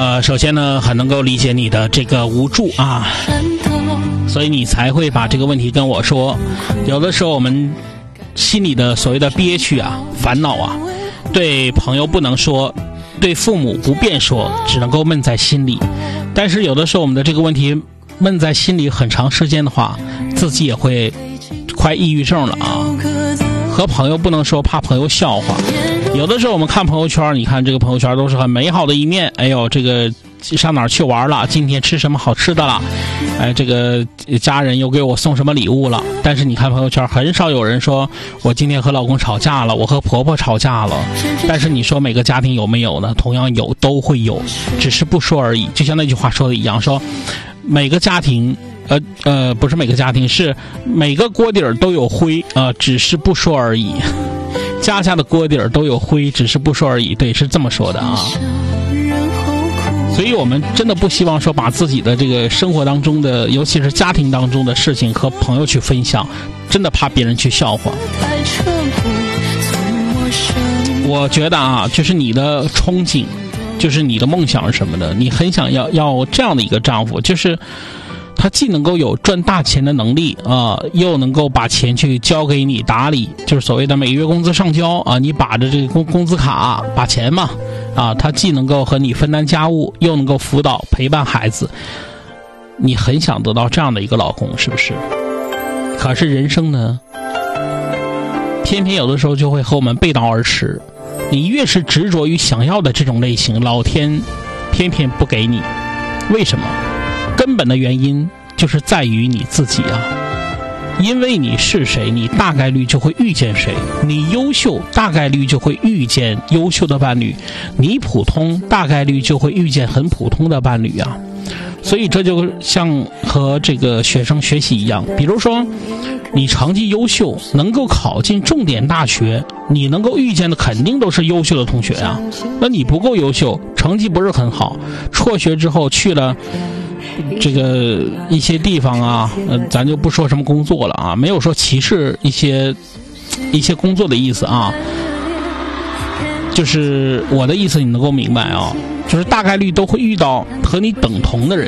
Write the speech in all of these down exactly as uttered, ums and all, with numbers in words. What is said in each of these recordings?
呃，首先呢，很能够理解你的这个无助啊，所以你才会把这个问题跟我说。有的时候我们心里的所谓的憋屈啊、烦恼啊，对朋友不能说，对父母不便说，只能够闷在心里。但是有的时候我们的这个问题闷在心里很长时间的话，自己也会快抑郁症了啊。和朋友不能说，怕朋友笑话。有的时候我们看朋友圈，你看这个朋友圈都是很美好的一面，哎呦，这个上哪儿去玩了，今天吃什么好吃的了，哎，这个家人又给我送什么礼物了。但是你看朋友圈，很少有人说我今天和老公吵架了，我和婆婆吵架了。但是你说每个家庭有没有呢？同样有，都会有，只是不说而已。就像那句话说的一样，说每个家庭呃呃不是每个家庭，是每个锅底儿都有灰啊、呃，只是不说而已。家家的锅底儿都有灰，只是不说而已。对，是这么说的啊。所以我们真的不希望说把自己的这个生活当中的，尤其是家庭当中的事情和朋友去分享，真的怕别人去笑话。我觉得啊，就是你的憧憬，就是你的梦想是什么的，你很想要要这样的一个丈夫，就是他既能够有赚大钱的能力啊、呃，又能够把钱去交给你打理，就是所谓的每月工资上交啊，你把着这个工工资卡把钱嘛啊，他既能够和你分担家务，又能够辅导陪伴孩子，你很想得到这样的一个老公，是不是？可是人生呢，偏偏有的时候就会和我们背道而驰。你越是执着于想要的这种类型，老天偏偏不给你。为什么？根本的原因就是在于你自己啊。因为你是谁，你大概率就会遇见谁。你优秀，大概率就会遇见优秀的伴侣；你普通，大概率就会遇见很普通的伴侣啊。所以这就像和这个学生学习一样，比如说你成绩优秀，能够考进重点大学，你能够遇见的肯定都是优秀的同学啊。那你不够优秀，成绩不是很好，辍学之后去了这个一些地方啊，呃，咱就不说什么工作了啊，没有说歧视一些一些工作的意思啊，就是我的意思你能够明白啊，就是大概率都会遇到和你等同的人。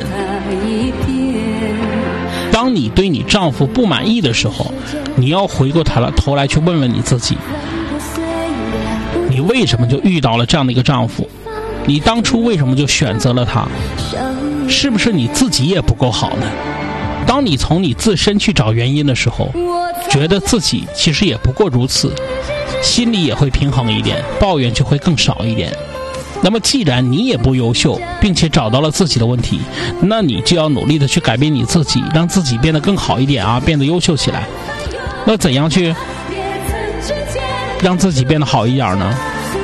当你对你丈夫不满意的时候，你要回过头来头来去问问你自己，你为什么就遇到了这样的一个丈夫？你当初为什么就选择了他？是不是你自己也不够好呢？当你从你自身去找原因的时候，觉得自己其实也不过如此，心里也会平衡一点，抱怨就会更少一点。那么既然你也不优秀，并且找到了自己的问题，那你就要努力的去改变你自己，让自己变得更好一点啊，变得优秀起来。那怎样去让自己变得好一点呢？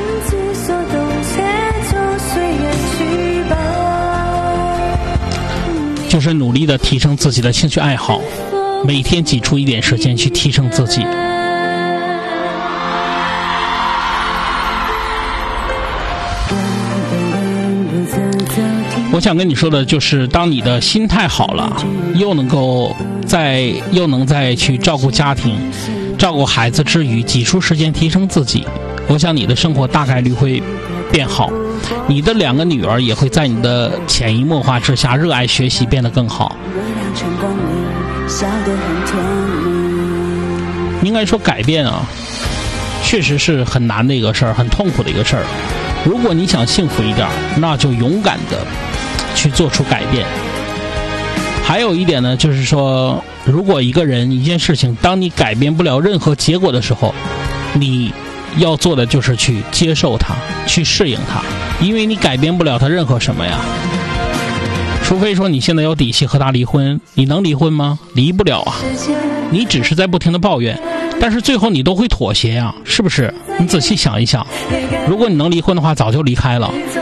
就是努力的提升自己的兴趣爱好，每天挤出一点时间去提升自己。我想跟你说的就是，当你的心态好了，又能够在又能再去照顾家庭、照顾孩子之余，挤出时间提升自己，我想你的生活大概率会变好。你的两个女儿也会在你的潜移默化之下热爱学习，变得更好。应该说改变啊，确实是很难的一个事儿，很痛苦的一个事儿。如果你想幸福一点，那就勇敢的去做出改变。还有一点呢，就是说，如果一个人一件事情，当你改变不了任何结果的时候，你要做的就是去接受它，去适应它，因为你改变不了它任何什么呀。除非说你现在有底气和他离婚，你能离婚吗？离不了啊。你只是在不停的抱怨，但是最后你都会妥协呀、啊，是不是？你仔细想一想，如果你能离婚的话，早就离开了。